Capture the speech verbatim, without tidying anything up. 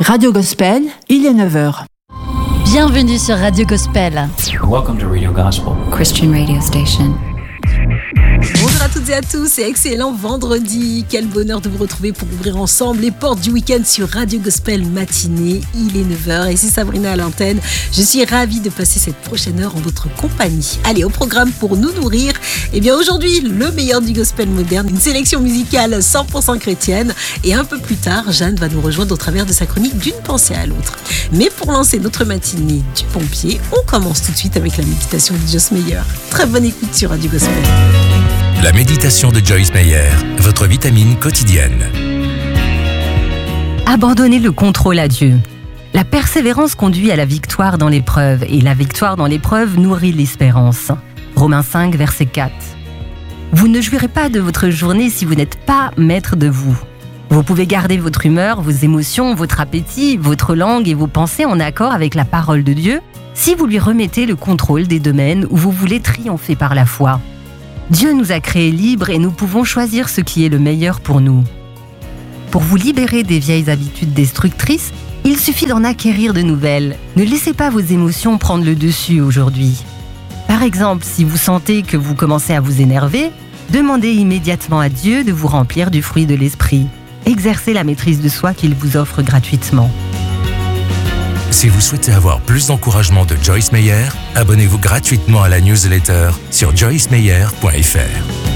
Radio Gospel, il est neuf heures. Bienvenue sur Radio Gospel. Welcome to Radio Gospel, Christian radio station. Bonjour à toutes et à tous et excellent vendredi. Quel bonheur de vous retrouver pour ouvrir ensemble les portes du week-end sur Radio Gospel matinée. Il est neuf heures et c'est Sabrina à l'antenne. Je suis ravie de passer cette prochaine heure en votre compagnie. Allez, au programme pour nous nourrir. Eh bien aujourd'hui, le meilleur du gospel moderne, une sélection musicale cent pour cent chrétienne. Et un peu plus tard, Jeanne va nous rejoindre au travers de sa chronique d'une pensée à l'autre. Mais pour lancer notre matinée du pompier, on commence tout de suite avec la méditation de Joyce Meyer. Très bonne écoute sur Radio Gospel. La méditation de Joyce Meyer, votre vitamine quotidienne. Abandonnez le contrôle à Dieu. La persévérance conduit à la victoire dans l'épreuve et la victoire dans l'épreuve nourrit l'espérance. Romains cinq, verset quatre. Vous ne jouirez pas de votre journée si vous n'êtes pas maître de vous. Vous pouvez garder votre humeur, vos émotions, votre appétit, votre langue et vos pensées en accord avec la parole de Dieu si vous lui remettez le contrôle des domaines où vous voulez triompher par la foi. Dieu nous a créés libres et nous pouvons choisir ce qui est le meilleur pour nous. Pour vous libérer des vieilles habitudes destructrices, il suffit d'en acquérir de nouvelles. Ne laissez pas vos émotions prendre le dessus aujourd'hui. Par exemple, si vous sentez que vous commencez à vous énerver, demandez immédiatement à Dieu de vous remplir du fruit de l'esprit. Exercez la maîtrise de soi qu'il vous offre gratuitement. Si vous souhaitez avoir plus d'encouragement de Joyce Meyer, abonnez-vous gratuitement à la newsletter sur joyce meyer point f r.